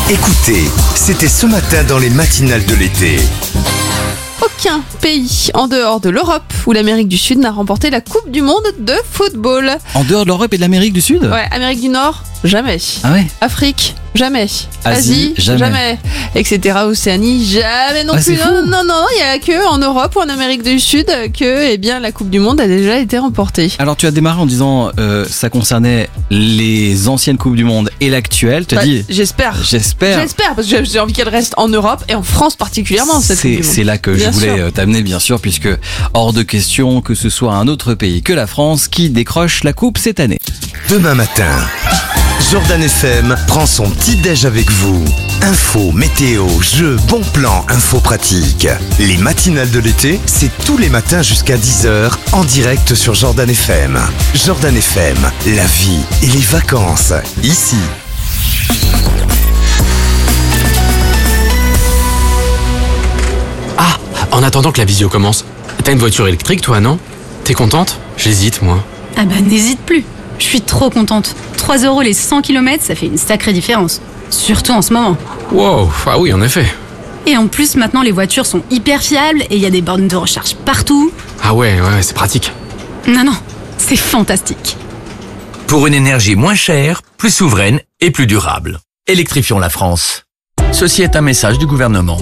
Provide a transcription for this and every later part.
Écoutez, c'était ce matin dans les matinales de l'été. Aucun pays en dehors de l'Europe ou l'Amérique du Sud n'a remporté la Coupe du Monde de football. En dehors de l'Europe et de l'Amérique du Sud ? Ouais, Amérique du Nord, jamais. Ah ouais ? Afrique, jamais. Asie, jamais. Etc. Océanie, jamais non Ah, plus. c'est fou. Non, il y a que en Europe ou en Amérique du Sud que la Coupe du Monde a déjà été remportée. Alors tu as démarré en disant ça concernait les anciennes Coupes du Monde et l'actuelle. Tu as dit J'espère, parce que j'ai envie qu'elle reste en Europe et en France particulièrement. Cette Coupe du Monde. C'est là que Bien je voulais sûr. t'amener, bien sûr, puisque hors de question que ce soit un autre pays que la France qui décroche la coupe cette année. Demain matin, Jordan FM prend son petit-déj avec vous. Info, météo, jeux, bons plans, info pratique. Les matinales de l'été, c'est tous les matins jusqu'à 10h en direct sur Jordan FM. Jordan FM, la vie et les vacances, ici. Ah, en attendant que la visio commence, t'as une voiture électrique toi, non? T'es contente? J'hésite moi. Ah bah n'hésite plus, je suis trop contente. 3 € les 100 km, ça fait une sacrée différence. Surtout en ce moment. Wow, ah oui en effet. Et en plus maintenant les voitures sont hyper fiables et il y a des bornes de recharge partout. Ah ouais, c'est pratique. Non, c'est fantastique. Pour une énergie moins chère, plus souveraine et plus durable. Électrifions la France. Ceci est un message du gouvernement.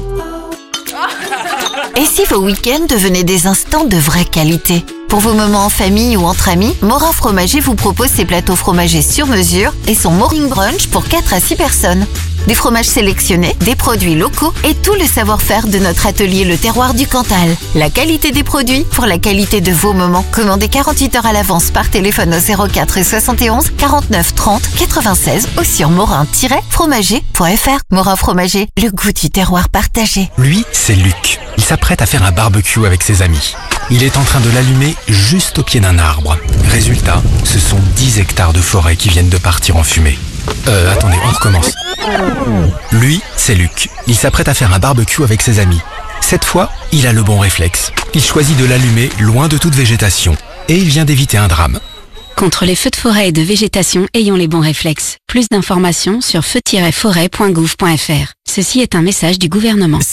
Et si vos week-ends devenaient des instants de vraie qualité ? Pour vos moments en famille ou entre amis, Morin Fromager vous propose ses plateaux fromagers sur mesure et son Morning Brunch pour 4 à 6 personnes. Des fromages sélectionnés, des produits locaux et tout le savoir-faire de notre atelier Le Terroir du Cantal. La qualité des produits pour la qualité de vos moments. Commandez 48 heures à l'avance par téléphone au 04 71 49 30 96 ou sur morin-fromager.fr. Morin Fromager, le goût du terroir partagé. Lui, c'est Luc. Il s'apprête à faire un barbecue avec ses amis. Il est en train de l'allumer juste au pied d'un arbre. Résultat, ce sont 10 hectares de forêt qui viennent de partir en fumée. Attendez, on recommence. Lui, c'est Luc. Il s'apprête à faire un barbecue avec ses amis. Cette fois, il a le bon réflexe. Il choisit de l'allumer loin de toute végétation. Et il vient d'éviter un drame. Contre les feux de forêt et de végétation, ayons les bons réflexes. Plus d'informations sur feu-forêt.gouv.fr. Ceci est un message du gouvernement.